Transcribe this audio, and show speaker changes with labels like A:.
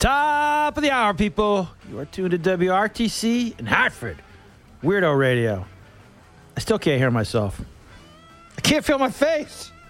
A: Top of the hour, people. You are tuned to WRTC in Hartford. Weirdo Radio. I still can't hear myself. I can't feel my face.